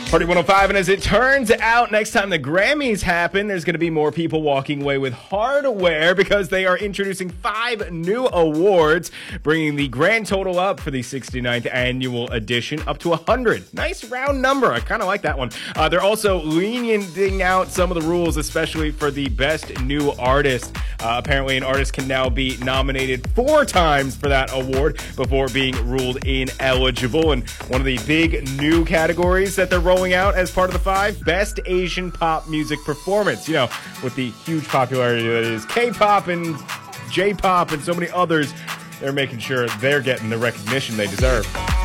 Party 105, and as it turns out, next time the Grammys happen, there's going to be more people walking away with hardware because they are introducing 5 new awards, bringing the grand total up for the 69th annual edition up to 100. Nice round number. I kind of like that one. They're also leaning out some of the rules, especially for the best new artist. Apparently, an artist can now be nominated 4 times for that award before being ruled ineligible. And one of the big new categories that they're rolling out as part of the 5, Best Asian Pop Music Performance. You know, with the huge popularity that is K-pop and J-pop and so many others, they're making sure they're getting the recognition they deserve.